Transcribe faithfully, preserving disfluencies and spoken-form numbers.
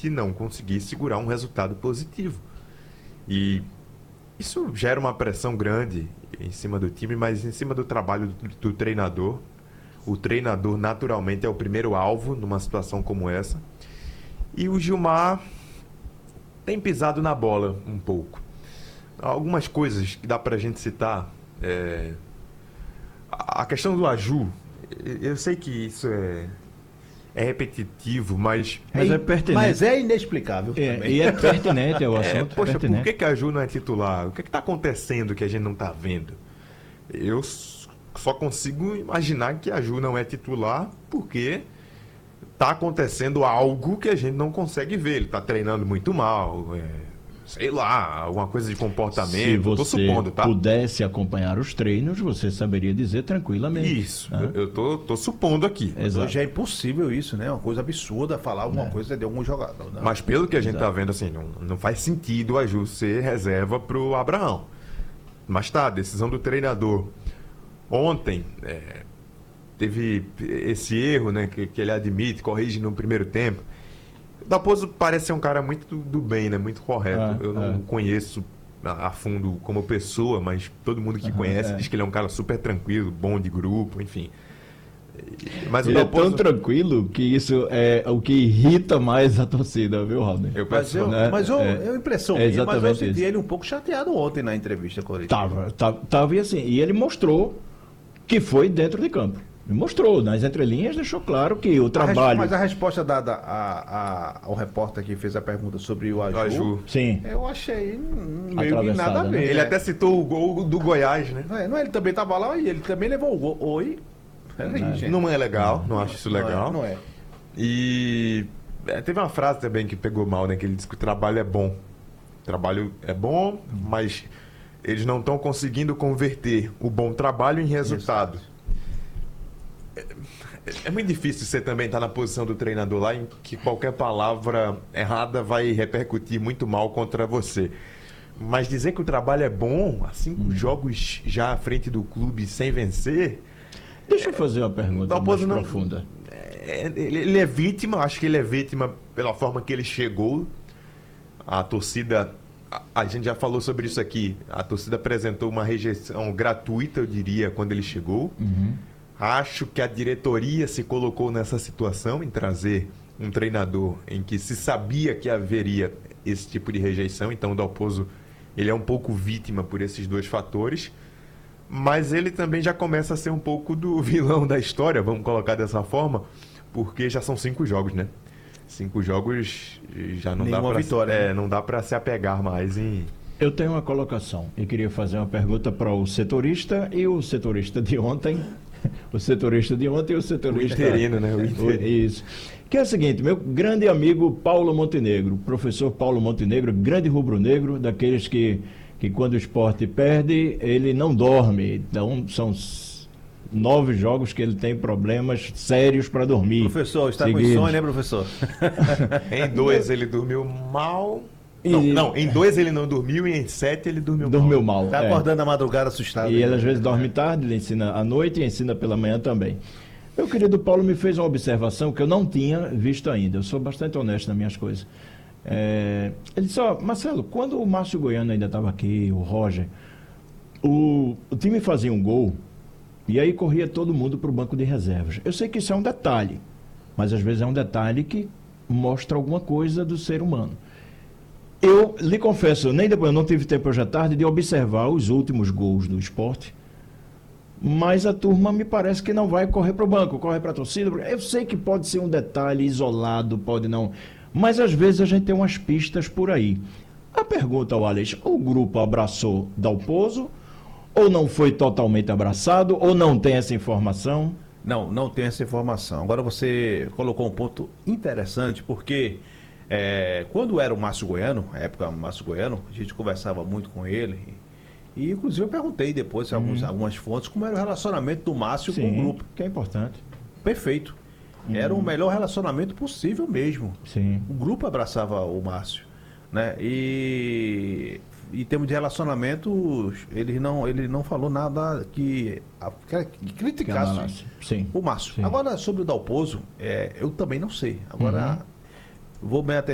gente não conseguir segurar um resultado positivo. E isso gera uma pressão grande em cima do time, mas em cima do trabalho do, do treinador. O treinador, naturalmente, é o primeiro alvo numa situação como essa. E o Gilmar tem pisado na bola um pouco. Algumas coisas que dá pra gente citar. É... A questão do Aju, eu sei que isso é, é repetitivo, mas... Mas é pertinente. Mas é inexplicável é, também. E é pertinente, é o assunto. É, poxa, pertinente. por que, que a Aju não é titular? O que está acontecendo que a gente não está vendo? Eu só consigo imaginar que a Aju não é titular porque está acontecendo algo que a gente não consegue ver. Ele está treinando muito mal, é, sei lá, alguma coisa de comportamento. Se você tô supondo, tá? pudesse acompanhar os treinos, você saberia dizer tranquilamente. Isso, né? eu tô, tô supondo aqui. Exato. Hoje é impossível isso, né? Uma coisa absurda falar alguma É. coisa de algum jogador. Não. Mas pelo que a gente Exato. tá vendo, assim, não, não faz sentido a Aju ser reserva pro Abraão. Mas tá, decisão do treinador. Ontem, é, teve esse erro, né, que, que ele admite, corrige no primeiro tempo. O Dalpozo parece ser um cara muito do, do bem, né, muito correto. Ah, Eu não é. conheço a, a fundo como pessoa, mas todo mundo que Aham, conhece é. diz que ele é um cara super tranquilo, bom de grupo, enfim. Mas o Ele é tão Dalpozo... tranquilo que isso é o que irrita mais a torcida, viu, Robin? Eu Mas peço, eu, né? mas eu, É. eu impressão É minha, mas eu exatamente senti isso. ele um pouco chateado ontem na entrevista coletiva. Tava, tava, tava e assim. E ele mostrou que foi dentro de campo. Ele mostrou, nas entrelinhas, deixou claro que o A res- trabalho. Mas a resposta dada a, a- ao repórter que fez a pergunta sobre o Aju, o Aju. Sim. eu achei hum, meio que Atravessada, nada a ver. né? Ele né? até citou o gol do Goiás, né? Não, é, não é, ele também tava lá e ele também levou o gol. Oi? Peraí, gente. Não é legal, não acho isso Não é, legal. Não é. E é, teve uma frase também que pegou mal, né? Que ele disse que o trabalho é bom. O trabalho é bom, mas eles não estão conseguindo converter o bom trabalho em resultado. É, é muito difícil você também estar na posição do treinador lá em que qualquer palavra errada vai repercutir muito mal contra você. Mas dizer que o trabalho é bom, há cinco jogos já à frente do clube sem vencer... Deixa eu fazer uma pergunta mais Dalpozo não- profunda. É, ele, ele é vítima, acho que ele é vítima pela forma que ele chegou. A torcida, a, a gente já falou sobre isso aqui, a torcida apresentou uma rejeição gratuita, eu diria, quando ele chegou. Uhum. Acho que a diretoria se colocou nessa situação em trazer um treinador em que se sabia que haveria esse tipo de rejeição, então o Dalpozo, ele é um pouco vítima por esses dois fatores. Mas ele também já começa a ser um pouco do vilão da história, vamos colocar dessa forma, porque já são cinco jogos, né? Cinco jogos já não dá Nenhuma para vitória, é, né? não dá para se apegar mais em... Eu tenho uma colocação. Eu queria fazer uma pergunta para o setorista e o setorista de ontem. O setorista de ontem e o setorista... O interino, né? O interino. Isso. Que é o seguinte, meu grande amigo Paulo Montenegro, professor Paulo Montenegro, grande rubro-negro, daqueles que, que quando o esporte perde, ele não dorme. Então, são s- nove jogos que ele tem problemas sérios para dormir. Professor, está seguidos. com insônia, né, professor? Em dois ele dormiu mal... E- Não, não, em dois ele não dormiu e em sete ele dormiu, Dormiu mal. mal. Tá é. acordando na madrugada assustado. E né? ele às vezes dorme tarde, ele ensina à noite e ensina pela manhã também. Meu querido Paulo me fez uma observação que eu não tinha visto ainda. Eu sou bastante honesto nas minhas coisas. É, ele disse, ó, Marcelo, quando o Márcio Goiano ainda estava aqui, o Roger, o, o time fazia um gol e aí corria todo mundo para o banco de reservas. Eu sei que isso é um detalhe, mas às vezes é um detalhe que mostra alguma coisa do ser humano. Eu lhe confesso, nem depois, eu não tive tempo hoje à tarde de observar os últimos gols do esporte, mas a turma me parece que não vai correr para o banco, corre para a torcida. Eu sei que pode ser um detalhe isolado, pode não, mas às vezes a gente tem umas pistas por aí. A pergunta ao Alex, o grupo abraçou Dalpozo, ou não foi totalmente abraçado, ou não tem essa informação? Não, não tem essa informação. Agora você colocou um ponto interessante, porque é, quando era o Márcio Goiano, a época do Márcio Goiano, a gente conversava muito com ele. E inclusive eu perguntei depois, em alguns, algumas fontes, como era o relacionamento do Márcio com o grupo. que é importante. Perfeito. Era o melhor relacionamento possível mesmo. Sim. O grupo abraçava o Márcio, né? E em termos de relacionamento, ele não, ele não falou nada que, que criticasse Márcio. Sim. o Márcio. Sim. Agora, sobre o Dalpozo, é, eu também não sei. Agora, vou me atentar.